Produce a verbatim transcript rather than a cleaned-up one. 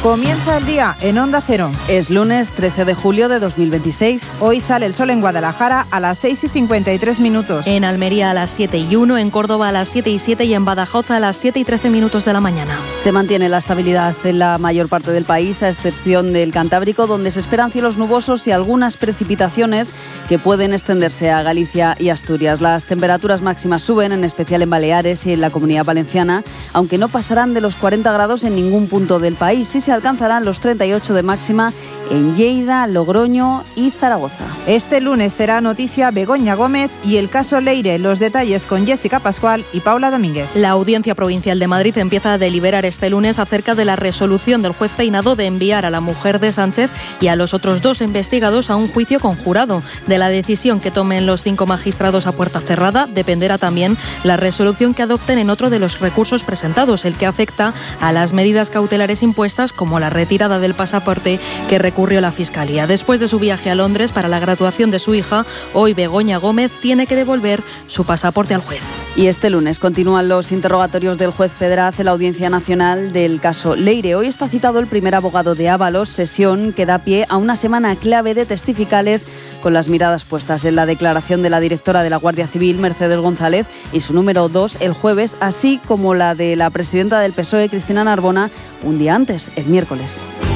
Comienza el día en Onda Cero. Es lunes trece de julio de dos mil veintiséis. Hoy sale el sol en Guadalajara a las seis y cincuenta y tres minutos. En Almería a las siete y uno, en Córdoba a las siete y siete y en Badajoz a las siete y trece minutos de la mañana. Se mantiene la estabilidad en la mayor parte del país, a excepción del Cantábrico, donde se esperan cielos nubosos y algunas precipitaciones que pueden extenderse a Galicia y Asturias. Las temperaturas máximas suben, en especial en Baleares y en la Comunidad Valenciana, aunque no pasarán de los cuarenta grados en ningún punto del país. Sí se alcanzarán los treinta y ocho de máxima en Lleida, Logroño y Zaragoza. Este lunes será noticia Begoña Gómez y el caso Leire. Los detalles con Jessica Pascual y Paula Domínguez. La Audiencia Provincial de Madrid empieza a deliberar este lunes acerca de la resolución del juez Peinado de enviar a la mujer de Sánchez y a los otros dos investigados a un juicio conjurado. De la decisión que tomen los cinco magistrados a puerta cerrada dependerá también la resolución que adopten en otro de los recursos presentados, el que afecta a las medidas cautelares impuestas como la retirada del pasaporte que recurrió la Fiscalía. Después de su viaje a Londres para la graduación de su hija, hoy Begoña Gómez tiene que devolver su pasaporte al juez. Y este lunes continúan los interrogatorios del juez Pedraz en la Audiencia Nacional del caso Leire. Hoy está citado el primer abogado de Ábalos, sesión que da pie a una semana clave de testificales con las miradas puestas en la declaración de la directora de la Guardia Civil, Mercedes González, y su número dos el jueves, así como la de la presidenta del P S O E, Cristina Narbona, un día antes, el miércoles.